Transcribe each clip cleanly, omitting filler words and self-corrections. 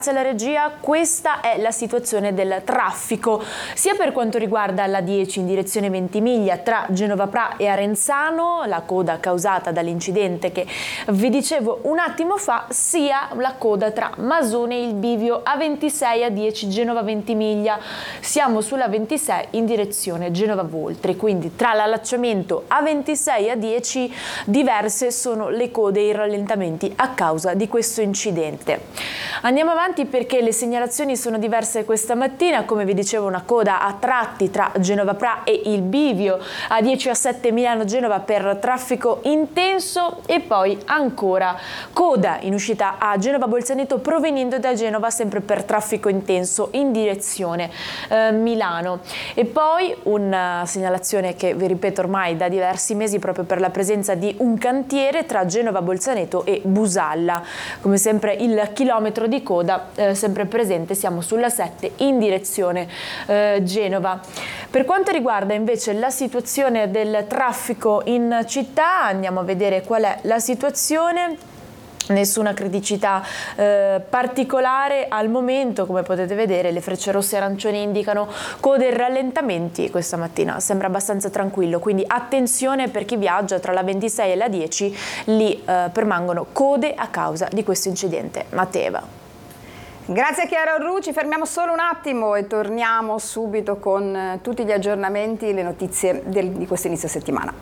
Grazie alla regia, questa è la situazione del traffico, sia per quanto riguarda la 10 in direzione Ventimiglia tra Genova Pra e Arenzano, la coda causata dall'incidente che vi dicevo un attimo fa, sia la coda tra Masone e il bivio A26 A10 Genova Ventimiglia. Siamo sulla 26 in direzione Genova Voltri, quindi tra l'allacciamento A26 A10 diverse sono le code e i rallentamenti a causa di questo incidente. Andiamo avanti perché le segnalazioni sono diverse questa mattina. Come vi dicevo, una coda a tratti tra Genova Pra e il bivio A10 A7 Milano Genova per traffico intenso, e poi ancora coda in uscita a Genova Bolzaneto provenendo da Genova sempre per traffico intenso in direzione Milano. E poi una segnalazione che vi ripeto ormai da diversi mesi proprio per la presenza di un cantiere tra Genova Bolzaneto e Busalla. Come sempre il chilometro di coda sempre presente, siamo sulla 7 in direzione Genova. Per quanto riguarda invece la situazione del traffico in città, andiamo a vedere qual è la situazione. Nessuna criticità particolare al momento, come potete vedere le frecce rosse e arancioni indicano code e rallentamenti. Questa mattina sembra abbastanza tranquillo, quindi attenzione per chi viaggia tra la 26 e la 10, lì permangono code a causa di questo incidente. Mateva. Grazie Chiara Orru, ci fermiamo solo un attimo e torniamo subito con tutti gli aggiornamenti e le notizie di questo inizio settimana.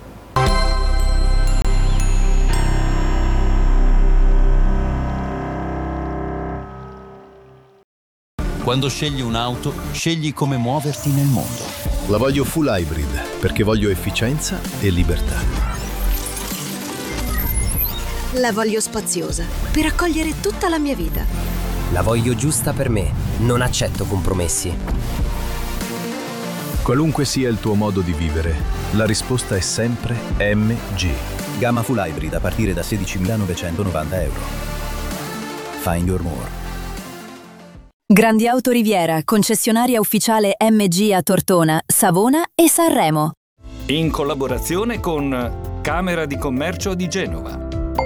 Quando scegli un'auto, scegli come muoverti nel mondo. La voglio full hybrid perché voglio efficienza e libertà. La voglio spaziosa per accogliere tutta la mia vita. La voglio giusta per me, non accetto compromessi. Qualunque sia il tuo modo di vivere, la risposta è sempre MG. Gamma full hybrid a partire da 16.990 euro. Find your more. Grandi Auto Riviera, concessionaria ufficiale MG a Tortona, Savona e Sanremo. In collaborazione con Camera di Commercio di Genova.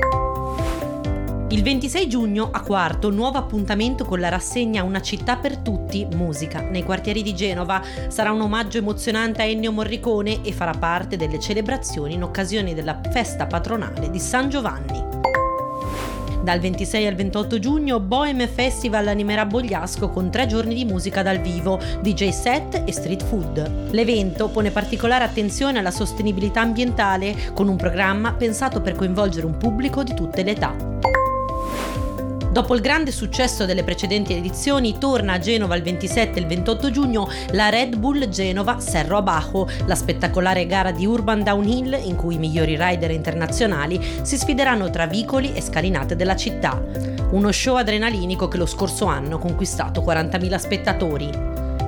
Il 26 giugno a Quarto, nuovo appuntamento con la rassegna Una città per tutti, musica, nei quartieri di Genova. Sarà un omaggio emozionante a Ennio Morricone e farà parte delle celebrazioni in occasione della festa patronale di San Giovanni. Dal 26 al 28 giugno Bohem Festival animerà Bogliasco con 3 giorni di musica dal vivo, DJ set e street food. L'evento pone particolare attenzione alla sostenibilità ambientale con un programma pensato per coinvolgere un pubblico di tutte le età. Dopo il grande successo delle precedenti edizioni, torna a Genova il 27 e il 28 giugno la Red Bull Genova Cerro Abajo, la spettacolare gara di Urban Downhill in cui i migliori rider internazionali si sfideranno tra vicoli e scalinate della città. Uno show adrenalinico che lo scorso anno ha conquistato 40.000 spettatori.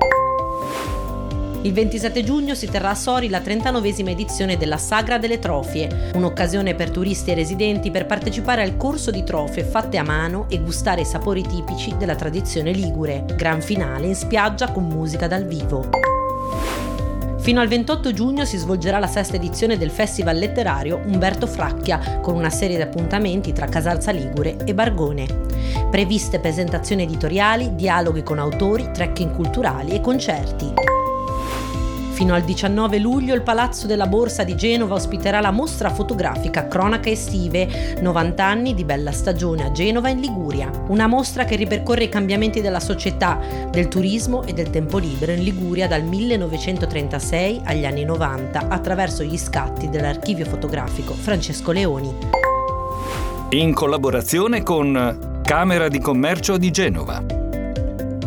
Il 27 giugno si terrà a Sori la 39esima edizione della Sagra delle Trofie, un'occasione per turisti e residenti per partecipare al corso di trofie fatte a mano e gustare i sapori tipici della tradizione ligure. Gran finale in spiaggia con musica dal vivo. Fino al 28 giugno si svolgerà la 6ª edizione del Festival letterario Umberto Fracchia, con una serie di appuntamenti tra Casalza Ligure e Bargone. Previste presentazioni editoriali, dialoghi con autori, trekking culturali e concerti. Fino al 19 luglio il Palazzo della Borsa di Genova ospiterà la mostra fotografica Cronache estive, 90 anni di bella stagione a Genova in Liguria. Una mostra che ripercorre i cambiamenti della società, del turismo e del tempo libero in Liguria dal 1936 agli anni 90 attraverso gli scatti dell'archivio fotografico Francesco Leoni. In collaborazione con Camera di Commercio di Genova.